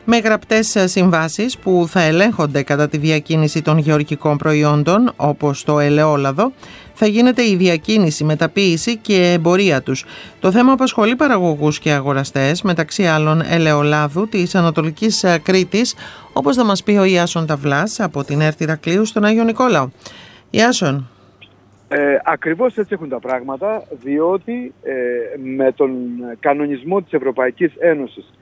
με γραπτές συμβάσεις που θα ελέγχονται κατά τη διακίνηση των γεωργικών προϊόντων, όπως το ελαιόλαδο. Θα γίνεται η διακίνηση, μεταποίηση και εμπορία τους. Το θέμα απασχολεί παραγωγούς και αγοραστές, μεταξύ άλλων ελαιολάδου της Ανατολικής Κρήτης, όπως θα μας πει ο Ιάσον Ταυλάς από την ΕΡΤ Ηρακλείου στον Άγιο Νικόλαο. Ιάσον. Ακριβώς έτσι έχουν τα πράγματα, διότι με τον κανονισμό της Ευρωπαϊκής Ένωσης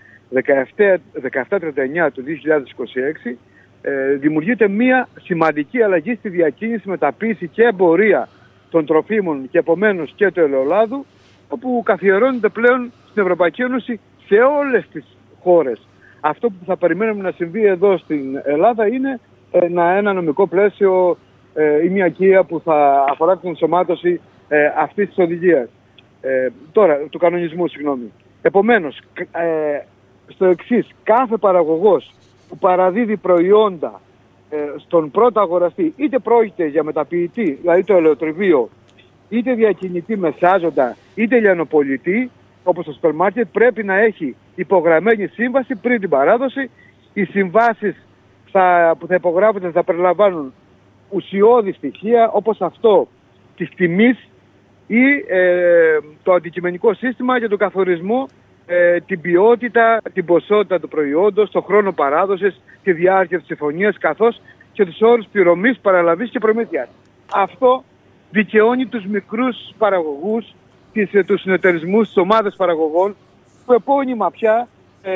1739 του 2026 δημιουργείται μια σημαντική αλλαγή στη διακίνηση, μεταποίηση και εμπορία των τροφίμων και επομένως και του ελαιολάδου, όπου καθιερώνεται πλέον στην Ευρωπαϊκή Ένωση σε όλες τις χώρες. Αυτό που θα περιμένουμε να συμβεί εδώ στην Ελλάδα είναι ένα νομικό πλαίσιο ή μια οικία που θα αφορά την ενσωμάτωση αυτής της οδηγίας. Του κανονισμού, συγγνώμη. Επομένως, στο εξής, κάθε παραγωγός που παραδίδει προϊόντα στον πρώτο αγοραστή, είτε πρόκειται για μεταποιητή, δηλαδή το ελαιοτριβείο, είτε διακινητή μεσάζοντα, είτε λιανοπολιτή, όπως το σούπερ μάρκετ, πρέπει να έχει υπογραμμένη σύμβαση πριν την παράδοση. Οι συμβάσεις που θα υπογράφονται θα περιλαμβάνουν ουσιώδη στοιχεία, όπως αυτό της τιμής ή το αντικειμενικό σύστημα για τον καθορισμό, την ποιότητα, την ποσότητα του προϊόντος, το χρόνο παράδοσης, τη διάρκεια της συμφωνίας, καθώς και τους όρους πληρωμής, παραλαβής και προμήθειας. Αυτό δικαιώνει τους μικρούς παραγωγούς, τους συνεταιρισμούς, τις ομάδες παραγωγών, που επώνυμα πια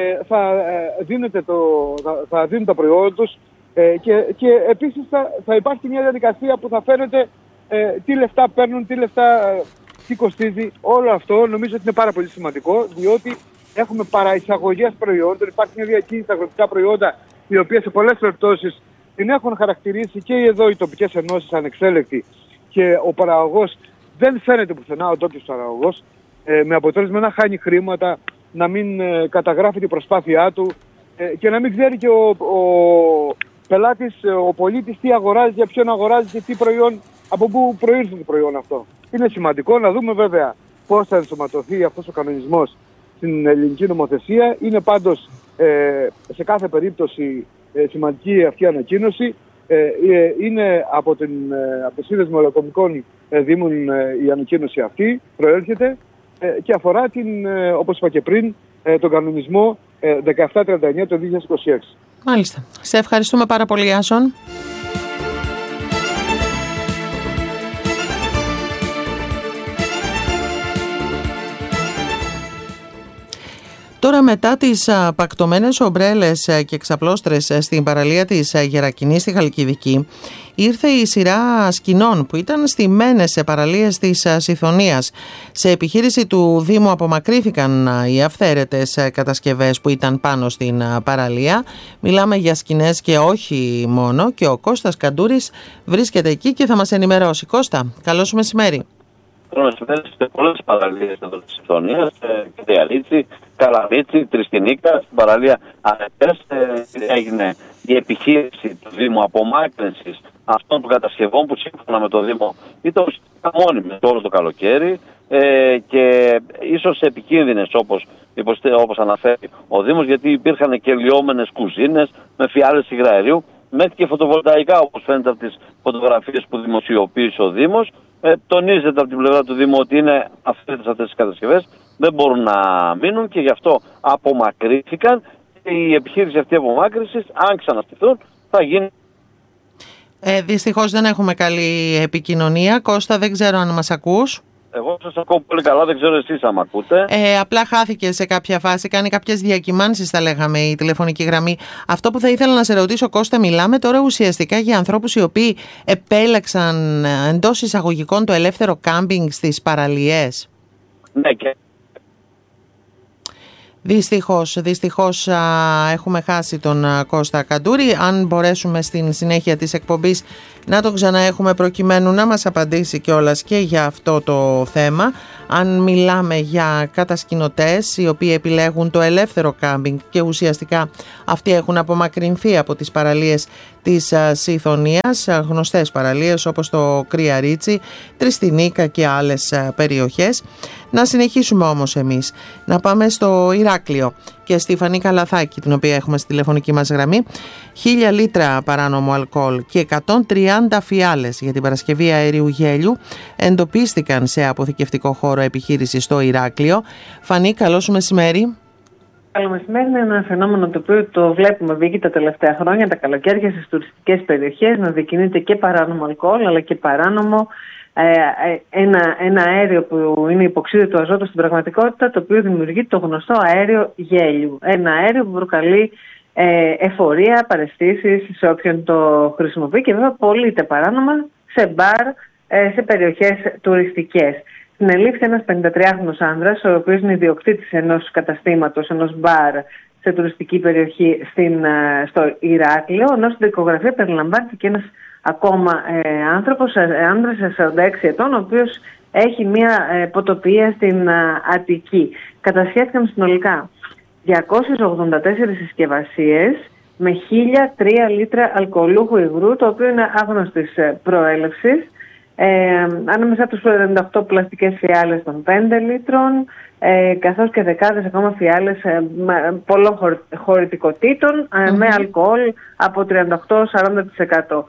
θα δίνουν τα προϊόντα τους, και επίσης θα υπάρχει μια διαδικασία που θα φαίνεται τι λεφτά παίρνουν, τι κοστίζει. Όλο αυτό νομίζω ότι είναι πάρα πολύ σημαντικό, διότι έχουμε παραεισαγωγές προϊόντων, υπάρχει μια διακίνηση στα αγροτικά προϊόντα, οι οποίες σε πολλές περιπτώσεις την έχουν χαρακτηρίσει και εδώ οι τοπικές ενώσεις ανεξέλεκτη, και ο παραγωγός δεν φαίνεται πουθενά, ο τόπιος παραγωγός, με αποτέλεσμα να χάνει χρήματα, να μην καταγράφει την προσπάθειά του και να μην ξέρει και ο πελάτης, ο πολίτης, τι αγοράζει, για ποιον αγοράζει και τι προϊόν, από πού προήρθε το προϊόν αυτό. Είναι σημαντικό να δούμε βέβαια πώς θα ενσωματωθεί αυτός ο κανονισμός στην ελληνική νομοθεσία. Είναι πάντως σε κάθε περίπτωση σημαντική αυτή η ανακοίνωση. Είναι από το Σύνδεσμο Ελαιοκομικών Δήμων η ανακοίνωση αυτή, προέρχεται και αφορά όπως είπα και πριν, τον κανονισμό 1739 το 2026. Μάλιστα. Σε ευχαριστούμε πάρα πολύ, Ιάσον. Τώρα, μετά τις πακτωμένες ομπρέλες και ξαπλώστρες στην παραλία της Γερακινής στη Χαλκιδική, ήρθε η σειρά σκηνών που ήταν στημένες σε παραλίες της Σιθωνίας. Σε επιχείρηση του Δήμου απομακρύθηκαν οι αυθαίρετες κατασκευές που ήταν πάνω στην παραλία. Μιλάμε για σκηνές και όχι μόνο, και ο Κώστας Καντούρης βρίσκεται εκεί και θα μας ενημερώσει. Κώστα, καλό σου μεσημέρι. Σε πολλές παραλίες εδώ της Σιθωνίας, Κεντεαλίτσι, Καλαμίτσι, Τριστινίκα, στην παραλία Αρετές, έγινε η επιχείρηση του Δήμου απομάκρυνσης αυτών των κατασκευών που σύμφωνα με το Δήμο ήταν ουσιαστικά μόνιμες όλο το καλοκαίρι και ίσως επικίνδυνες όπως αναφέρει ο Δήμος, γιατί υπήρχαν και λιώμενες κουζίνες με φιάλες υγραερίου, μέχρι και φωτοβολταϊκά, όπως φαίνεται από τις φωτογραφίες που δημοσιοποίησε ο Δήμος. Τονίζεται από την πλευρά του Δήμου ότι είναι αυτές τις κατασκευές, δεν μπορούν να μείνουν και γι' αυτό απομακρύθηκαν. Η επιχείρηση αυτή απομάκρυνσης, αν ξαναστηθούν, θα γίνει. Δυστυχώς δεν έχουμε καλή επικοινωνία. Κώστα, δεν ξέρω αν μας ακούς. Εγώ σας ακούω πολύ καλά, δεν ξέρω εσείς αν ακούτε. Απλά χάθηκε σε κάποια φάση, κάνει κάποιες διακυμάνσεις, θα λέγαμε, η τηλεφωνική γραμμή. Αυτό που θα ήθελα να σε ρωτήσω, Κώστα, μιλάμε τώρα ουσιαστικά για ανθρώπους οι οποίοι επέλεξαν εντός εισαγωγικών το ελεύθερο κάμπινγκ στις παραλίες. Ναι, και Δυστυχώς έχουμε χάσει τον Κώστα Καντούρη. Αν μπορέσουμε στην συνέχεια της εκπομπής να τον ξαναέχουμε, προκειμένου να μας απαντήσει κιόλας και για αυτό το θέμα. Αν μιλάμε για κατασκηνωτές οι οποίοι επιλέγουν το ελεύθερο κάμπινγκ και ουσιαστικά αυτοί έχουν απομακρυνθεί από τις παραλίες της Σιθωνίας, γνωστές παραλίες όπως το Κρυαρίτσι, Τριστινίκα και άλλες περιοχές. Να συνεχίσουμε όμως εμείς, να πάμε στο Ηράκλειο και στη Φανή Καλαθάκη, την οποία έχουμε στη τηλεφωνική μας γραμμή. 1.000 λίτρα παράνομο αλκοόλ και 130 φιάλες για την παρασκευή αερίου γέλιου εντοπίστηκαν σε αποθηκευτικό χώρο επιχείρησης στο Ηράκλειο. Φανή, καλό σου μεσημέρι. Καλό μεσημέρι. Είναι ένα φαινόμενο το οποίο το βλέπουμε βγήκε τα τελευταία χρόνια, τα καλοκαίρια στις τουριστικές περιοχές, να διακινείται και παράνομο αλκοόλ αλλά και παράνομο ένα αέριο που είναι υποξίδιο του αζότου στην πραγματικότητα, το οποίο δημιουργεί το γνωστό αέριο γέλιου. Ένα αέριο που προκαλεί εφορία, παραισθήσεις σε όποιον το χρησιμοποιεί και βέβαια πωλείται παράνομα σε μπαρ, σε περιοχές τουριστικές. Συνελήφθη ένας 53χρονος άνδρας, ο οποίος είναι ιδιοκτήτης ενός καταστήματος, ενός μπαρ σε τουριστική περιοχή στο Ηράκλειο, ενώ στην δικογραφία περιλαμβάνεται και ένας ακόμα άνθρωπος, άνδρας 46 ετών, ο οποίος έχει μια ποτοπία στην Αττική. Κατασχέθηκαν συνολικά 284 συσκευασίες με 1.003 λίτρα αλκοολούχου υγρού, το οποίο είναι άγνωστης προέλευσης. Ανάμεσα τους 98 πλαστικές φιάλες των 5 λίτρων, καθώς και δεκάδες ακόμα φιάλες πολλών χωρητικοτήτων με αλκοόλ από 38-40%.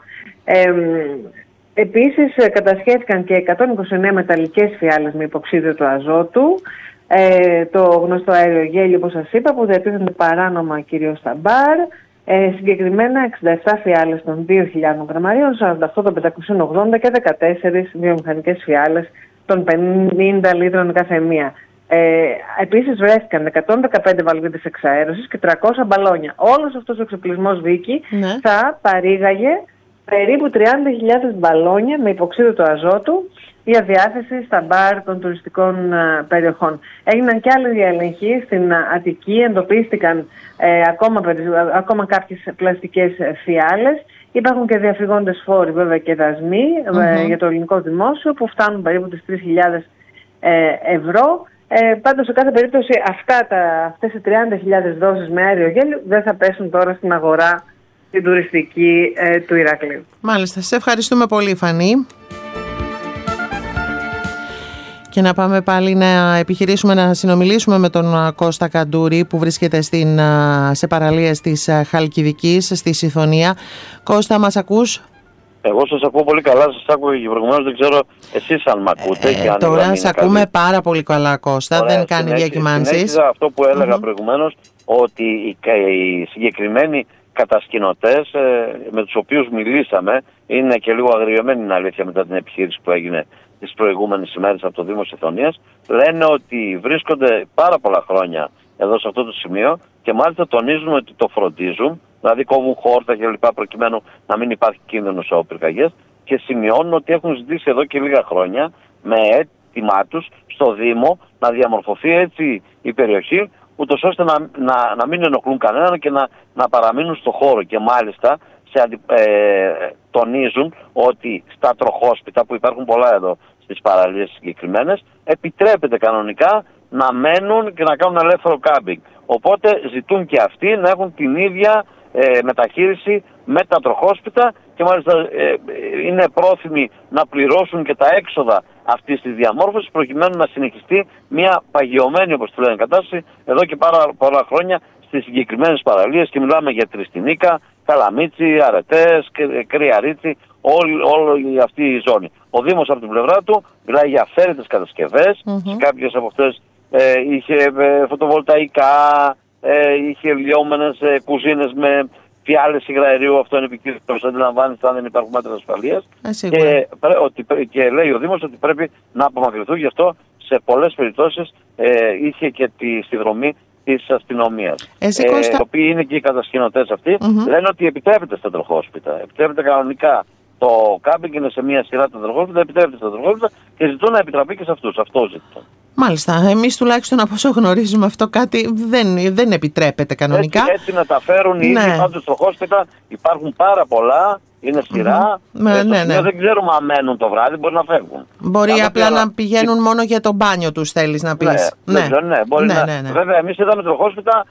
Επίσης κατασχέθηκαν και 129 μεταλλικές φιάλες με υποξίδιο του αζότου, το γνωστό αέριο γέλιο, όπως σας είπα, που διατίθενται παράνομα κυρίως στα μπαρ. Συγκεκριμένα 67 φιάλες των 2.000 γραμμαρίων, 48 των 580 και 14 βιομηχανικές φιάλες των 50 λίτρων κάθε μία. Επίσης βρέθηκαν 115 βαλβίδες εξαέρωσης και 300 μπαλόνια. Όλος αυτός ο εξοπλισμός, Βίκη, θα παρήγαγε περίπου 30.000 μπαλόνια με υποξίδιο του αζότου για διάθεση στα μπαρ των τουριστικών περιοχών. Έγιναν και άλλοι έλεγχοι στην Αττική, εντοπίστηκαν ακόμα κάποιες πλαστικές φιάλες. Υπάρχουν και διαφυγόντες φόροι βέβαια και δασμοί για το ελληνικό δημόσιο που φτάνουν περίπου τις 3.000 ευρώ. Πάντως σε κάθε περίπτωση αυτές οι 30.000 δόσεις με αέριο γέλιο δεν θα πέσουν τώρα στην αγορά την τουριστική του Ηρακλείου. Μάλιστα, σε ευχαριστούμε πολύ, Φανή. Και να πάμε πάλι να επιχειρήσουμε να συνομιλήσουμε με τον Κώστα Καντούρη που βρίσκεται σε παραλίες της Χαλκιδικής, στη Σιθωνία. Κώστα, μας ακούς? Εγώ σας ακούω πολύ καλά, σας άκουγα και προηγουμένως, δεν ξέρω εσείς αν μ' ακούτε. Και αν τώρα σε ακούμε πάρα πολύ καλά, Κώστα. Ωραία, δεν κάνει διακυμάνσεις. Συνέχιζα αυτό που έλεγα προηγουμένως, ότι οι συγκεκριμένοι κατασκηνωτές με τους οποίους μιλήσαμε, είναι και λίγο αγριεμένη είναι αλήθεια μετά την επιχείρηση που έγινε τις προηγούμενες ημέρες από το Δήμο Σιθωνίας, λένε ότι βρίσκονται πάρα πολλά χρόνια εδώ σε αυτό το σημείο και μάλιστα τονίζουν ότι το φροντίζουν, δηλαδή κόβουν χόρτα κλπ. Προκειμένου να μην υπάρχει κίνδυνος από πυρκαγιές, και σημειώνουν ότι έχουν ζητήσει εδώ και λίγα χρόνια με αίτημά τους στο Δήμο να διαμορφωθεί έτσι η περιοχή, ούτως ώστε να μην ενοχλούν κανέναν και να παραμείνουν στο χώρο. Και μάλιστα τονίζουν ότι στα τροχόσπιτα, που υπάρχουν πολλά εδώ στις παραλίες συγκεκριμένες, επιτρέπεται κανονικά να μένουν και να κάνουν ελεύθερο κάμπινγκ. Οπότε ζητούν και αυτοί να έχουν την ίδια μεταχείριση με τα τροχόσπιτα και μάλιστα είναι πρόθυμοι να πληρώσουν και τα έξοδα αυτής της διαμόρφωσης προκειμένου να συνεχιστεί μια παγιωμένη, όπως τη λένε, κατάσταση εδώ και πάρα πολλά χρόνια στις συγκεκριμένες παραλίες, και μιλάμε για Τριστινίκα, Καλαμίτσι, Αρετές, Κρυαρίτσι, όλη αυτή η ζώνη. Ο Δήμος από την πλευρά του μιλάει για αυθαίρετες κατασκευές, σε κάποιες από αυτές είχε φωτοβολταϊκά, είχε λιώμενες κουζίνες με φιάλες υγραερίου, αυτό είναι επικίνδυνο, αντιλαμβάνεστε, αν δεν υπάρχουν μέτρα ασφαλείας. Και λέει ο Δήμος ότι πρέπει να απομακρυνθούν, γι' αυτό σε πολλές περιπτώσεις είχε και τη συνδρομή της αστυνομίας. Οι οποίοι είναι και οι κατασκηνωτές αυτοί, λένε ότι επιτρέπεται στα τροχόσπιτα. Επιτρέπεται κανονικά. Το κάμπινγκ είναι σε μια σειρά τα τροχόσπιτα, επιτρέπεται στα τροχόσπιτα και ζητούν να επιτραπεί και σε αυτούς. Αυτό ζητούν. Μάλιστα. Εμείς τουλάχιστον από όσο γνωρίζουμε αυτό κάτι δεν επιτρέπεται κανονικά. Έτσι να τα φέρουν οι ίδιοι πάντως τροχόσπιτα. Υπάρχουν πάρα πολλά. Είναι σειρά. Δεν ξέρουμε αν μένουν το βράδυ, μπορεί να φεύγουν. Μπορεί απλά να πηγαίνουν μόνο για το μπάνιο τους, θέλεις να πεις. Μπορεί να. Βέβαια, εμείς είδαμε τροχόσπιτα